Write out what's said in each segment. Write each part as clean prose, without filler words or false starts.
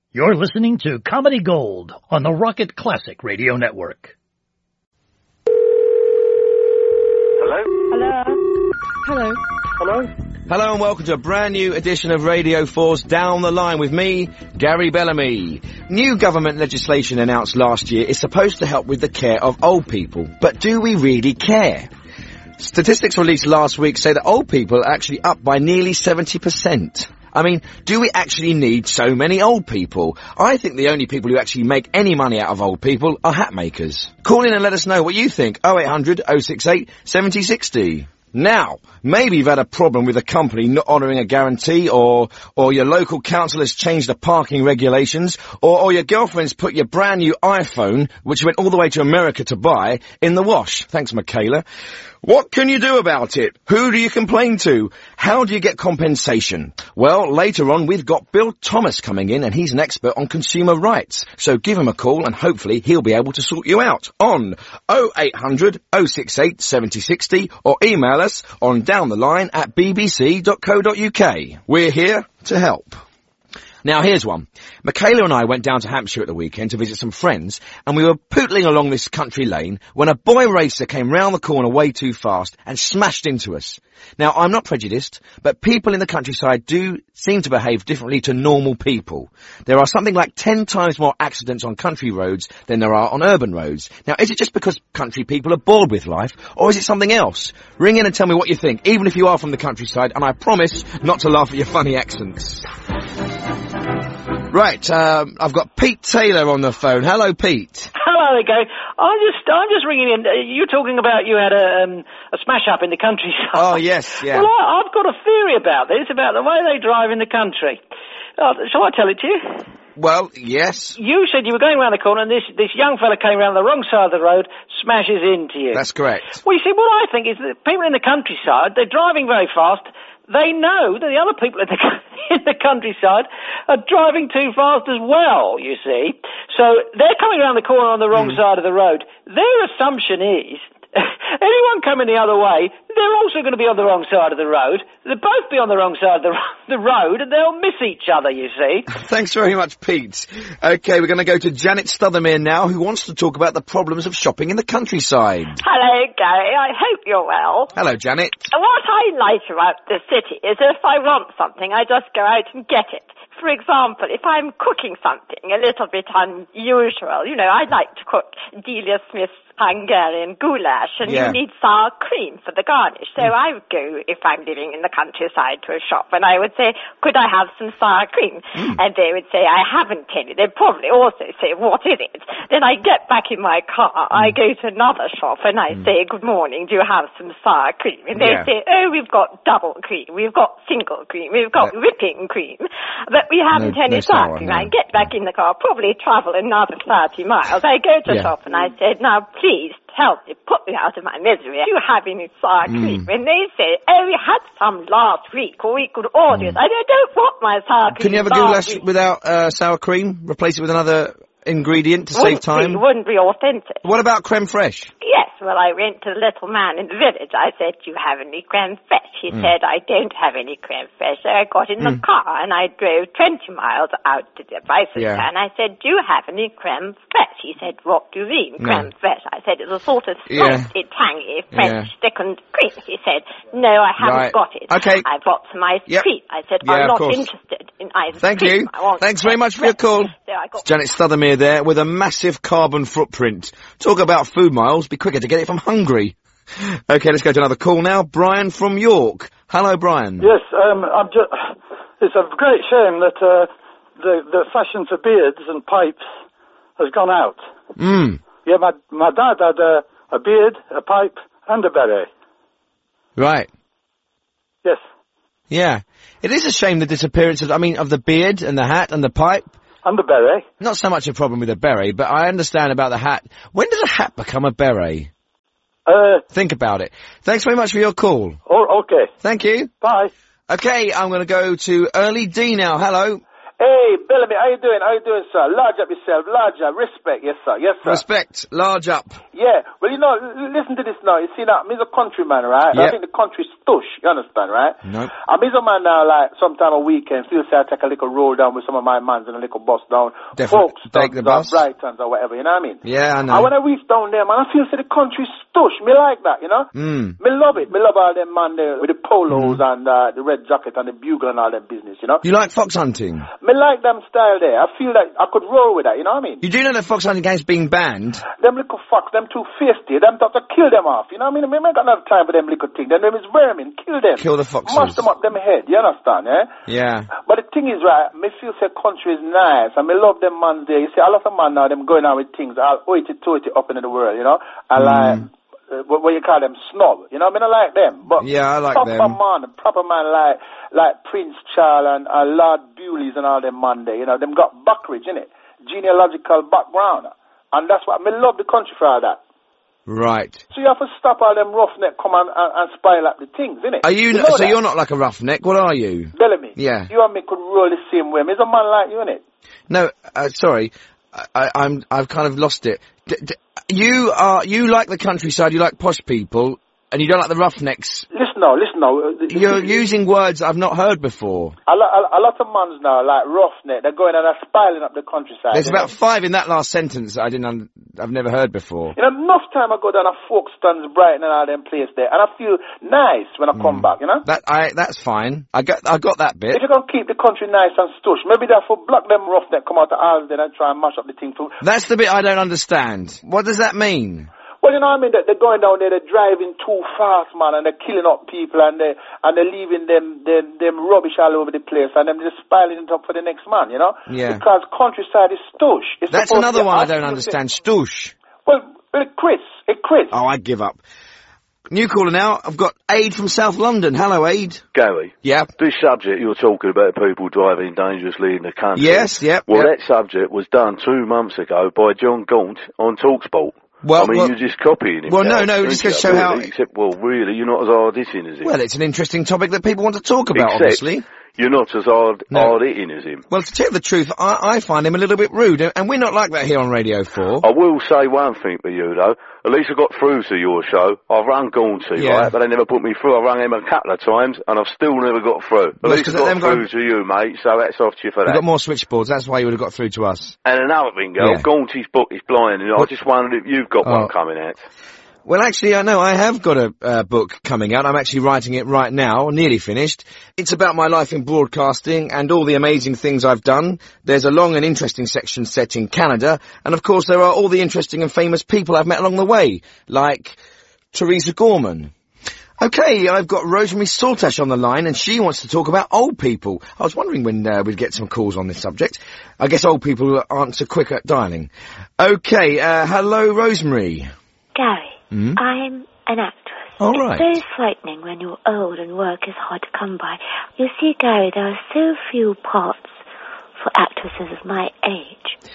You're listening to Comedy Gold on the Rocket Classic Radio Network. Hello? Hello? Hello? Hello? Hello and welcome to a brand new edition of Radio 4's Down the Line with me, Gary Bellamy. New government legislation announced last year is supposed to help with the care of old people. But do we really care? Statistics released last week say that old people are actually up by nearly 70%. I mean, do we actually need so many old people? I think the only people who actually make any money out of old people are hat makers. Call in and let us know what you think. 0800 068 7060. Now, maybe you've had a problem with a company not honouring a guarantee, or your local council has changed the parking regulations, or your girlfriend's put your brand new iPhone, which you went all the way to America to buy, in the wash. Thanks, Michaela. What can you do about it? Who do you complain to? How do you get compensation? Well, later on, we've got Bill Thomas coming in, and he's an expert on consumer rights. So give him a call, and hopefully he'll be able to sort you out on 0800 068 7060, or email us on downtheline@bbc.co.uk. We're here to help. Now, here's one. Michaela and I went down to Hampshire at the weekend to visit some friends, and we were pootling along this country lane when a boy racer came round the corner way too fast and smashed into us. Now, I'm not prejudiced, but people in the countryside do seem to behave differently to normal people. There are something like 10 times more accidents on country roads than there are on urban roads. Now, is it just because country people are bored with life, or is it something else? Ring in and tell me what you think, even if you are from the countryside, and I promise not to laugh at your funny accents. Right, I've got Pete Taylor on the phone. Hello, Pete. Hello again. I'm just ringing in. You're talking about you had a smash up in the countryside. Oh, yes, yeah. Well, I've got a theory about this, about the way they drive in the country. Shall I tell it to you? Well, yes. You said you were going around the corner and this young fella came around the wrong side of the road, smashes into you. That's correct. Well, you see, what I think is that people in the countryside, they're driving very fast. They know that the other people in the countryside are driving too fast as well, you see. So they're coming around the corner on the wrong side of the road. Their assumption is anyone coming the other way, they're also going to be on the wrong side of the road. They'll both be on the wrong side of the road, and they'll miss each other, you see. Thanks very much, Pete. Okay, we're going to go to Janet Stuthermere now, who wants to talk about the problems of shopping in the countryside. Hello, Gary. I hope you're well. Hello, Janet. What I like about the city is if I want something, I just go out and get it. For example, if I'm cooking something a little bit unusual, you know, I like to cook Delia Smith's Hungarian goulash, and you need sour cream for the garnish. So I would go, if I'm living in the countryside, to a shop, and I would say, could I have some sour cream? And they would say, I haven't any. They'd probably also say, what is it? Then I get back in my car, I go to another shop, and I say, good morning, do you have some sour cream? And they say, oh, we've got double cream, we've got single cream, we've got whipping cream, but we haven't any sour cream. I get back in the car, probably travel another 30 miles. I go to a shop, and I said, now, please help me, put me out of my misery. Do you have any sour cream? And they say, oh, we had some last week, or we could order it. I don't want my sour cream. Can you have a goulash without sour cream? Replace it with another ingredient to save time? It wouldn't be authentic. What about creme fraiche? Yes, well, I went to the little man in the village. I said, do you have any creme fraiche? He said, I don't have any creme fraiche. So I got in the car, and I drove 20 miles out to the bicycle, and I said, do you have any creme fraiche? He said, what do you mean, creme fraiche? I said, it's a sort of salty, tangy French thickened cream. He said, no, I haven't got it. Okay. I've got some ice cream. I said, I'm not interested in ice cream. Thank you. Thanks very much for your call. So Janet Stuthermere there with a massive carbon footprint. Talk about food miles, be quicker to get it from Hungary. Okay, let's go to another call now. Brian from York. Hello, Brian. Yes, it's a great shame that the fashion for beards and pipes has gone out. Yeah, my dad had a beard, a pipe, and a beret. Right. Yes. Yeah. It is a shame the disappearance of the beard and the hat and the pipe. And the beret. Not so much a problem with a beret, but I understand about the hat. When does a hat become a beret? Think about it. Thanks very much for your call. Oh, okay. Thank you. Bye. Okay, I'm going to go to Early D now. Hello. Hey, Bellamy, how you doing? How you doing, sir? Large up yourself. Large up. Respect. Yes, sir. Yes, sir. Respect. Large up. Yeah. Well, you know, listen to this now. You see now, me's a countryman, right? Yep. I think the country's stush. You understand, right? Nope. I'm a man now, like, sometime a weekend, feel say I take a little roll down with some of my mans and a little bus down. Definitely. Folks, Take the bus. Brightons or whatever, you know what I mean? Yeah, I know. And when I reach down there, man, I feel say the country's stush. Me like that, you know? Me love it. Me love all them man there with the polos and the red jacket and the bugle and all that business, you know? You like fox hunting? Me like them style there. I feel like I could roll with that, you know what I mean? You do know that fox hunting game's being banned? Them little fucks, them too feisty, them thought to kill them off, you know what I mean? Me ain't got enough time for them little things. Them is vermin, kill them. Kill the foxes. Mash them up them head, you understand, eh? Yeah. But the thing is, right, me feel say country is nice, and me love them man there. You see, a lot of man now, them going out with things, all oity-toity up into the world, you know? And like, what you call them, snob, you know what I mean? I like them. But yeah, I like proper them. Proper man like Prince Charles and Lord Bewley's and all them man there, you know, them got Buckridge, innit? Genealogical background. And that's what, me love the country for all that. Right. So you have to stop all them roughneck come and spoil up the things, innit? Are you, so you're not like a roughneck, what are you? Bellamy. Yeah. You and me could roll the same way. Me's a man like you, innit? No, sorry. I've kind of lost it. You like the countryside, you like posh people, and you don't like the roughnecks. Listen now. You're using words I've not heard before. A lot of mans now, like roughneck, they're going and they're spiling up the countryside. There's about 5 in that last sentence that I've never heard before. You know, enough time I go down to Folkestones, Brighton and all them places there, and I feel nice when I come back, you know? That's fine. I got that bit. If you're going to keep the country nice and stush, maybe therefore block them roughneck, come out to Alsden and try and mash up the thing too. That's the bit I don't understand. What does that mean? Well, you know what I mean? They're going down there, they're driving too fast, man, and they're killing up people, and they're leaving them rubbish all over the place, and them just piling it up for the next man, you know? Yeah. Because countryside is stush. That's another one I don't understand. Stush. Well, Chris. Oh, I give up. New caller now. I've got Aid from South London. Hello, Aid. Gary. Yeah. This subject you're talking about, people driving dangerously in the country. Yes, yep. Well, that subject was done 2 months ago by John Gaunt on TalkSport. Well, you're just copying him. Well, no, just to show how... Except, really, you're not as hard-hitting as him. Well, it's an interesting topic that people want to talk about, obviously. You're not as hard-hitting as him. Well, to tell you the truth, I find him a little bit rude, and we're not like that here on Radio 4. I will say one thing for you, though. At least I got through to your show. I've rung Gaunty, right? But they never put me through. I rung him a couple of times, and I've still never got through. At least I got through to you, mate, so that's off to you for that. You've got more switchboards, that's why you would have got through to us. And another thing, Gaunty's book is blind, and I just wondered if you've got one coming out. Well, actually, I know I have got a book coming out. I'm actually writing it right now, nearly finished. It's about my life in broadcasting and all the amazing things I've done. There's a long and interesting section set in Canada, and of course there are all the interesting and famous people I've met along the way, like Teresa Gorman. Okay, I've got Rosemary Saltash on the line, and she wants to talk about old people. I was wondering when we'd get some calls on this subject. I guess old people aren't so quick at dialing. Okay, hello, Rosemary. Gary. I'm an actress. All right. It's very frightening when you're old and work is hard to come by. You see, Gary, there are so few parts for actresses of my age.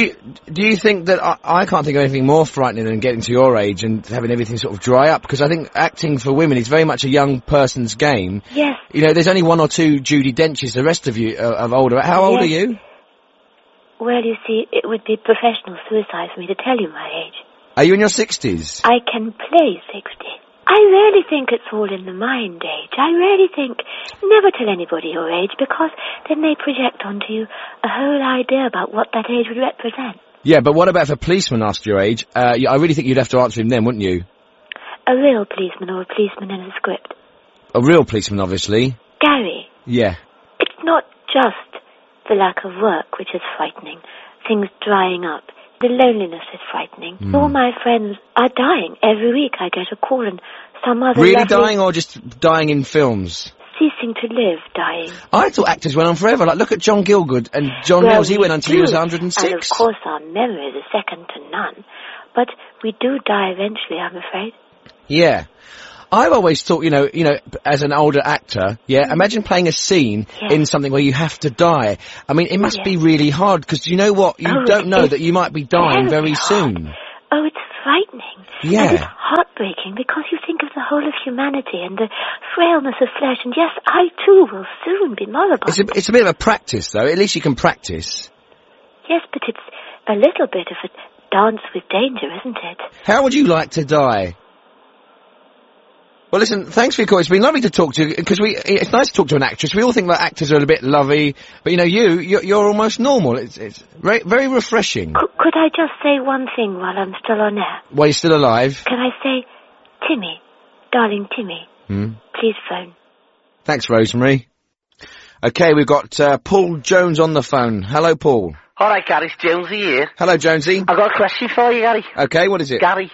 Do you think that I can't think of anything more frightening than getting to your age and having everything sort of dry up? Because I think acting for women is very much a young person's game. Yes. You know, there's only 1 or 2 Judi Denches. The rest of you are older. How old are you? Well, you see, it would be professional suicide for me to tell you my age. Are you in your 60s? I can play 60. I really think it's all in the mind age. I really think never tell anybody your age, because then they project onto you a whole idea about what that age would represent. Yeah, but what about if a policeman asked your age? I really think you'd have to answer him then, wouldn't you? A real policeman or a policeman in a script? A real policeman, obviously. Gary. Yeah. It's not just the lack of work which is frightening, things drying up. The loneliness is frightening. All my friends are dying. Every week I get a call, and some other Really dying, or just dying in films? Ceasing to live, dying. I thought actors went on forever. Like, look at John Gielgud and John Mills. He went until he was 106. And of course our memories are second to none. But we do die eventually, I'm afraid. Yeah. I've always thought, you know, as an older actor, imagine playing a scene in something where you have to die. I mean, it must be really hard, because you know what? You don't know that you might be dying very soon. Oh, it's frightening. Yeah. And it's heartbreaking because you think of the whole of humanity and the frailness of flesh, and yes, I too will soon be moribund. It's a bit of a practice, though. At least you can practice. Yes, but it's a little bit of a dance with danger, isn't it? How would you like to die? Well, listen, thanks for your call. It's been lovely to talk to you, because it's nice to talk to an actress. We all think that actors are a bit lovey, but, you know, you're almost normal. It's very, very refreshing. Could I just say one thing while I'm still on air? While you're still alive? Can I say, Timmy, darling Timmy, please phone. Thanks, Rosemary. Okay, we've got Paul Jones on the phone. Hello, Paul. All right, Gary, it's Jonesy here. Hello, Jonesy. I've got a question for you, Gary. Okay, what is it? Gary,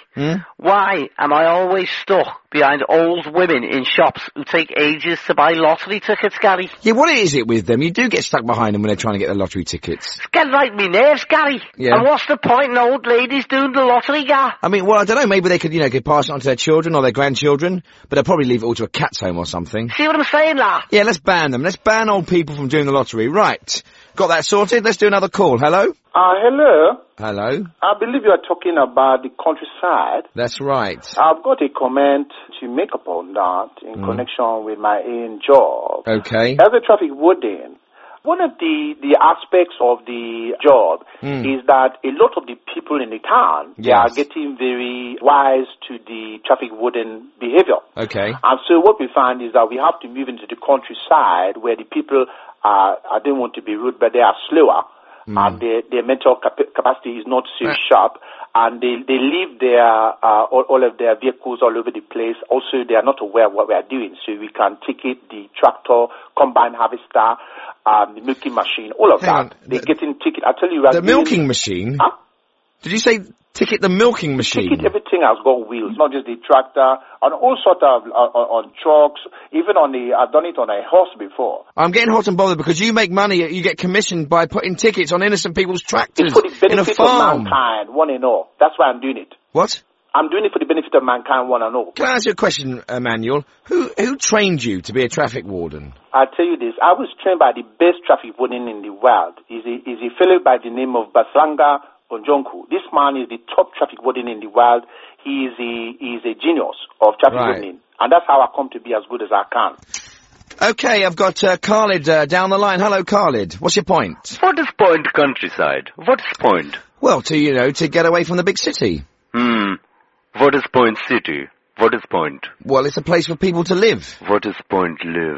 why am I always stuck behind old women in shops who take ages to buy lottery tickets, Gary? Yeah, what is it with them? You do get stuck behind them when they're trying to get the lottery tickets. It's getting like me nerves, Gary. Yeah. And what's the point in old ladies doing the lottery, Gar? I mean, well, I don't know, maybe they could, you know, could pass it on to their children or their grandchildren, but they'll probably leave it all to a cat's home or something. See what I'm saying, lad? Yeah, let's ban them. Let's ban old people from doing the lottery. Right. Got that sorted? Let's do another call. Hello? Hello. Hello? I believe you are talking about the countryside. That's right. I've got a comment to make upon that in connection with my own job. Okay. As a traffic warden, one of the aspects of the job is that a lot of the people in the town, they are getting very wise to the traffic warden behavior. Okay. And so what we find is that we have to move into the countryside where the people are, I don't want to be rude, but they are slower. And their mental capacity is not so sharp, and they leave their all of their vehicles all over the place. Also, they are not aware of what we are doing, so we can ticket the tractor, combine harvester, the milking machine, all of that. They're getting ticket. I tell you, the milking machine. Huh? Did you say ticket the milking machine? Ticket, everything has got wheels, not just the tractor, on all sorts of on trucks, even on I've done it on a horse before. I'm getting hot and bothered because you make money, you get commissioned by putting tickets on innocent people's tractors it's for the in a benefit farm. of mankind, one and all. That's why I'm doing it. What? I'm doing it for the benefit of mankind, one and all. Can I ask you a question, Emmanuel? Who trained you to be a traffic warden? I'll tell you this. I was trained by the best traffic warden in the world. He's a fellow by the name of Baslanga Onjonku. This man is the top traffic warden in the world. He is a genius of traffic wardening. And that's how I come to be as good as I can. Okay, I've got Khalid down the line. Hello, Khalid. What's your point? What is point countryside? What's point? Well, to get away from the big city. What is point city? What is point? Well, it's a place for people to live. What is point live?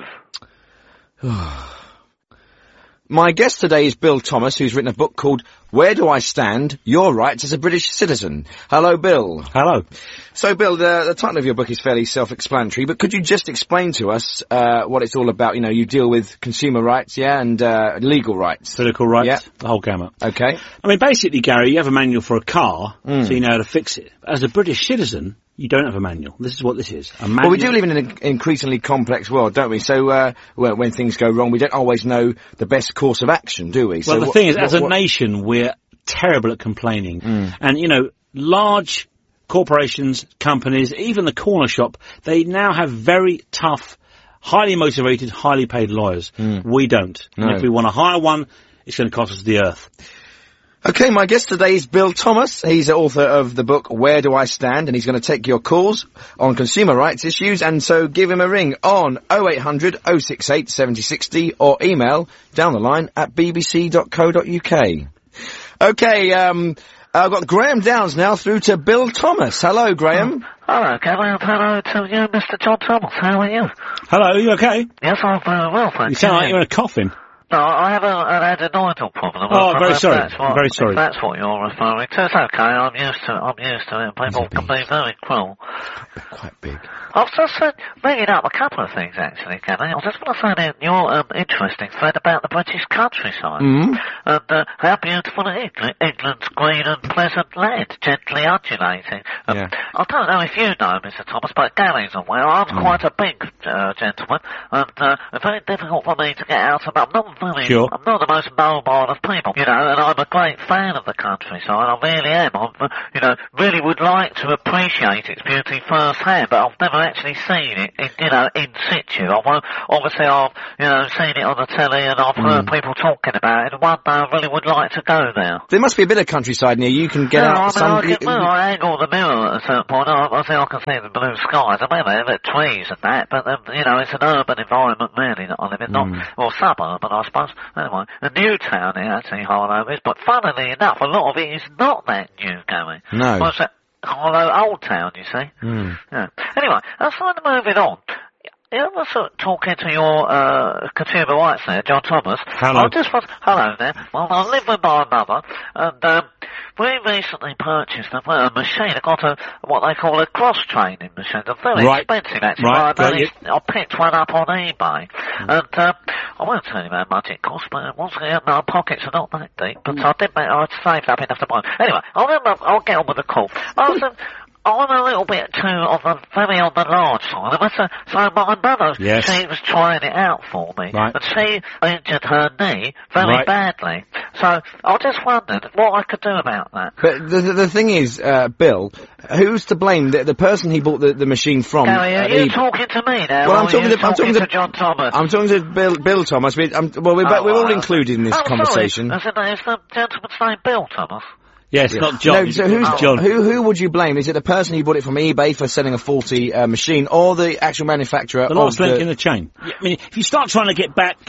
My guest today is Bill Thomas, who's written a book called Where Do I Stand? Your Rights as a British Citizen. Hello, Bill. Hello. So, Bill, the title of your book is fairly self-explanatory, but could you just explain to us what it's all about? You know, you deal with consumer rights, and legal rights. Political rights, the whole gamut. Okay. I mean, basically, Gary, you have a manual for a car, so you know how to fix it. As a British citizen, you don't have a manual. This is what this is. A manual. Well, we do live in an increasingly complex world, don't we? So, when things go wrong, we don't always know the best course of action, do we? Well, the thing is, as a nation, we're terrible at complaining. And, you know, large corporations, companies, even the corner shop, they now have very tough, highly motivated, highly paid lawyers. We don't. No. And if we want to hire one, it's going to cost us the earth. Okay, my guest today is Bill Thomas. He's the author of the book Where Do I Stand? And he's going to take your calls on consumer rights issues. And so give him a ring on 0800 068 7060 or email down the line at bbc.co.uk. Okay, I've got Graham Downs now through to Bill Thomas. Hello, Graham. Hello, Gavin. Hello to you, Mr. John Thomas. How are you? Hello, are you okay? Yes, I'm very well, thank you. You sound like you're in a coffin. No, I have an adenoidal problem. Oh, I'm very sorry. I'm very sorry. If that's what you're referring to. It's okay. I'm used to it. People can be very cruel. Quite big. I was just bringing up a couple of things, actually, Gavin. I just want to say that your interesting thread about the British countryside. And how beautiful England's green and pleasant land, gently undulating. I don't know if you know, Mr. Thomas, but Gary's aware. I'm quite a big gentleman, and it's very difficult for me to get out of. I'm not the most mobile of people, you know, and I'm a great fan of the countryside. I really am. I, really would like to appreciate its beauty firsthand, but I've never actually seen it, in situ. Obviously I've, seen it on the telly and I've heard people talking about it, and one day I really would like to go there. There must be a bit of countryside near you. Can get out. I angle the mirror at a certain point. I think I can see the blue skies. I mean, there are trees and that, but, it's an urban environment really that I live in, or suburban, I suppose. Anyway, a new town here, actually, Harlow is, but funnily enough, a lot of it is not that new going. No. Well, it's Harlow Old Town, you see. Yeah. Anyway, let's start moving on. I was talking to your consumer rights there, John Thomas. Hello. Hello there. Well, I live with my mother, and we recently purchased a machine. I got what they call a cross-training machine. They're very expensive, actually. Right. I picked one up on eBay. And I won't tell you how much it cost, but once again, my pockets are not that deep. But I'd saved up enough to buy it. Anyway, I'll get on with the call. I'm a little bit very on the large side. So my mother, she was trying it out for me. Right. And she injured her knee very badly. So I just wondered what I could do about that. But the thing is, Bill, who's to blame? The person he bought the machine from. Gary, are you talking to me now? Well, I'm talking to John Thomas. I'm talking to Bill Thomas. We're all included in this conversation. Is the gentleman's name Bill Thomas? Yes, not John. No, so who's John? Who would you blame? Is it the person who bought it from eBay for selling a faulty machine, or the actual manufacturer? The last link in the chain. I mean, if you start trying to get back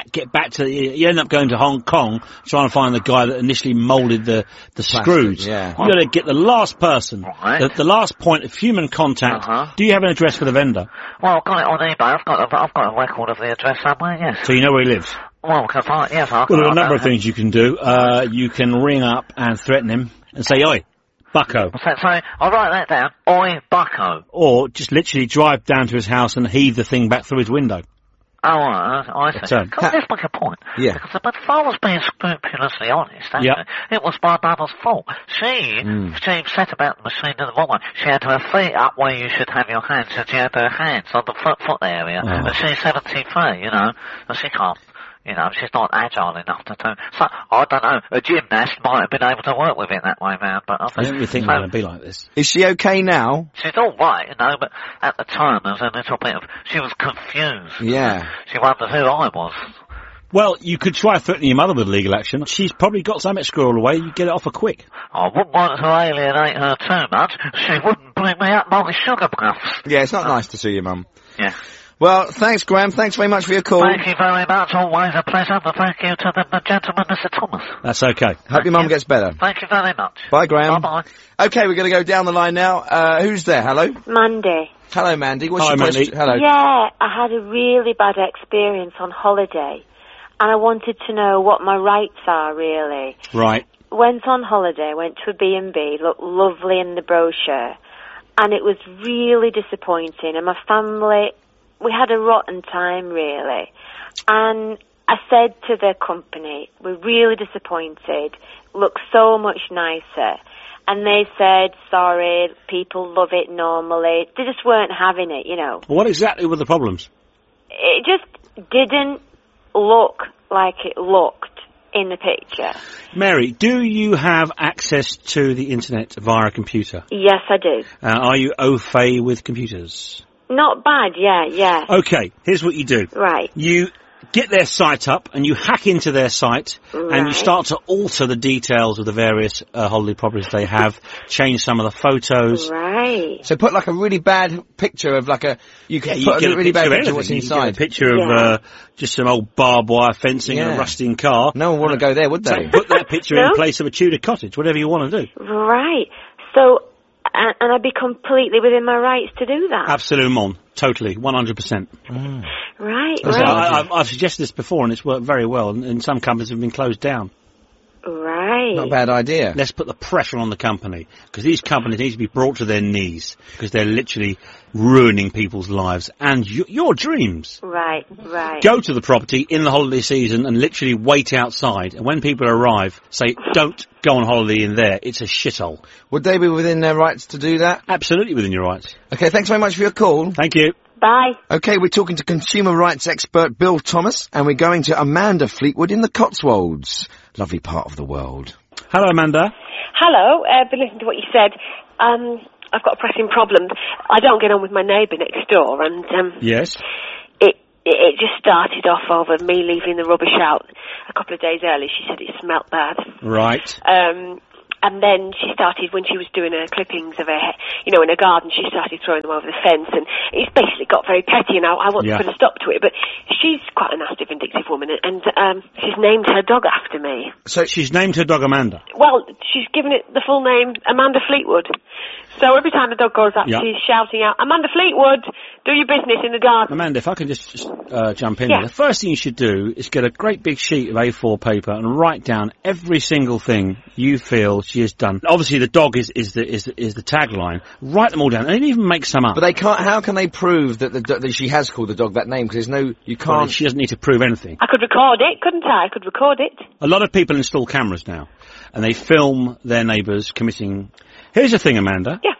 to, you end up going to Hong Kong trying to find the guy that initially moulded the screws. Yeah. You got to get the last person, the last point of human contact. Do you have an address for the vendor? Well, I've got it on eBay. I've got a record of the address somewhere. Yes. So you know where he lives. Well, there are a number of things you can do. You can ring up and threaten him and say, "Oi, bucko." Sorry, I'll write that down. Oi, bucko. Or just literally drive down to his house and heave the thing back through his window. Oh, I see. Can I just make a point? Yeah. Because if I was being scrupulously honest, it was my mother's fault. She set about the machine in the wrong way. She had her feet up where you should have your hands, and she had her hands on the foot area. And she's 73, and she can't. She's not agile enough to do. So, I don't know, a gymnast might have been able to work with it that way round, but I don't really think we're going to be like this. Is she okay now? She's alright, but at the time there was a little bit of, she was confused. Yeah. She wondered who I was. Well, you could try threatening your mother with legal action. She's probably got something squirreled away. You get it off her quick. I wouldn't want to alienate her too much. She wouldn't bring me up my sugar puffs. Yeah, it's not nice to see your mum. Yeah. Well, thanks, Graham. Thanks very much for your call. Thank you very much. Always a pleasure. And thank you to the gentleman, Mr. Thomas. That's okay. Hope your mum gets better. Thank you very much. Bye, Graham. Bye-bye. Okay, we're going to go down the line now. Who's there? Hello? Mandy. Hello, Mandy. What's your Mandy. question? Hello. Yeah, I had a really bad experience on holiday, and I wanted to know what my rights are, really. Right. Went on holiday, went to a B&B, looked lovely in the brochure, and it was really disappointing, and my family, we had a rotten time, really. And I said to the company, we're really disappointed, looks so much nicer. And they said, sorry, people love it normally. They just weren't having it, What exactly were the problems? It just didn't look like it looked in the picture. Mary, do you have access to the internet via a computer? Yes, I do. Are you au fait with computers? Not bad, yeah. Okay, here's what you do. Right. You get their site up and you hack into their site and you start to alter the details of the various holiday properties they have, change some of the photos. Right. So put like a really bad picture of you can put a really bad picture of what's inside. You get a picture of just some old barbed wire fencing and a rusting car. No one want to go there, would they? So put that picture in place of a Tudor cottage, whatever you want to do. Right. So, and I'd be completely within my rights to do that? Absolument. Totally. 100%. Right. I've suggested this before and it's worked very well, and some companies have been closed down. Right. Not a bad idea. Let's put the pressure on the company, because these companies need to be brought to their knees, because they're literally ruining people's lives and your dreams. Right. Go to the property in the holiday season and literally wait outside, and when people arrive, say, don't go on holiday in there, it's a shithole. Would they be within their rights to do that? Absolutely within your rights. Okay, thanks very much for your call. Thank you. Bye. Okay, we're talking to consumer rights expert Bill Thomas, and we're going to Amanda Fleetwood in the Cotswolds. Lovely part of the world. Hello, Amanda. Hello. Been listening to what you said. I I've got a pressing problem. I don't get on with my neighbour next door, and yes, it just started off over me leaving the rubbish out a couple of days early. She said it smelt bad. Right. And then she started, when she was doing her clippings of her hair, in her garden, she started throwing them over the fence, and it's basically got very petty, and I want to put a stop to it, but she's quite a nasty, vindictive woman, and she's named her dog after me. So she's named her dog Amanda? Well, she's given it the full name, Amanda Fleetwood. So every time the dog goes up, she's shouting out, Amanda Fleetwood, do your business in the garden. Amanda, if I can just jump in there. The first thing you should do is get a great big sheet of A4 paper and write down every single thing you feel she has done. Obviously, the dog is the tagline. Write them all down, and even make some up. But they can't. How can they prove that she has called the dog that name? Because you can't. Well, she doesn't need to prove anything. I could record it, couldn't I? I could record it. A lot of people install cameras now, and they film their neighbours committing. Here's the thing, Amanda. Yeah.